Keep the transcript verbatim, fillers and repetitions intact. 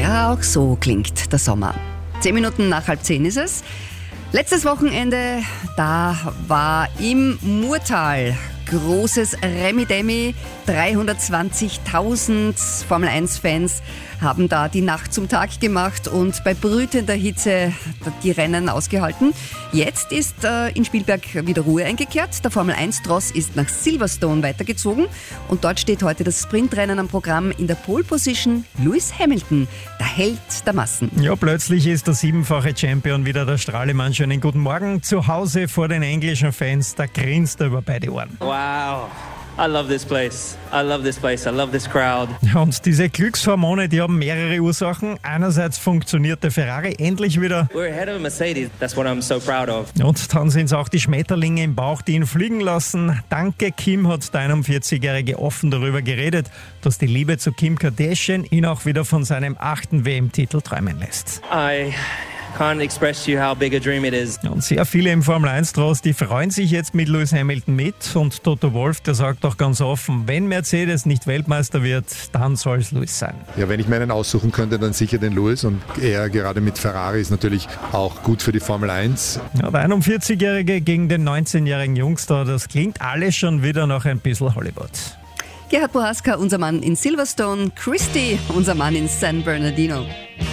Ja, auch so klingt der Sommer. Zehn Minuten nach halb zehn ist es. Letztes Wochenende, da war im Murtal großes Remi-Demi. dreihundertzwanzigtausend Formel eins Fans haben da die Nacht zum Tag gemacht und bei brütender Hitze die Rennen ausgehalten. Jetzt ist äh, in Spielberg wieder Ruhe eingekehrt. Der Formel eins Tross ist nach Silverstone weitergezogen und dort steht heute das Sprintrennen am Programm. In der Pole Position Lewis Hamilton, der Held der Massen. Ja, plötzlich ist der siebenfache Champion wieder der Strahlemann. Schönen guten Morgen. Zu Hause vor den englischen Fans, da grinst er über beide Ohren. Wow. I love this place. I love this place. I love this crowd. Und diese Glückshormone, die haben mehrere Ursachen. Einerseits funktioniert der Ferrari endlich wieder. We're ahead of Mercedes. That's what I'm so proud of. Und dann sind es auch die Schmetterlinge im Bauch, die ihn fliegen lassen. Danke Kim, hat der einundvierzigjährige offen darüber geredet, dass die Liebe zu Kim Kardashian ihn auch wieder von seinem achten W M-Titel träumen lässt. I can't express to you how big a dream it is. Und sehr viele im Formel eins Tross, die freuen sich jetzt mit Lewis Hamilton mit. Und Toto Wolff, der sagt auch ganz offen, wenn Mercedes nicht Weltmeister wird, dann soll es Lewis sein. Ja, wenn ich mir einen aussuchen könnte, dann sicher den Lewis. Und er gerade mit Ferrari ist natürlich auch gut für die Formel eins. Ja, der einundvierzigjährige gegen den neunzehnjährigen Jungster, das klingt alles schon wieder nach ein bisschen Hollywood. Gerhard Bohaska, unser Mann in Silverstone, Christy, unser Mann in San Bernardino.